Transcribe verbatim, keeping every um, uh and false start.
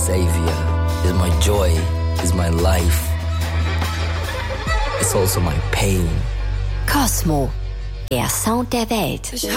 savior, is my joy, is my life. It's also my pain. Cosmo, der Sound der Welt.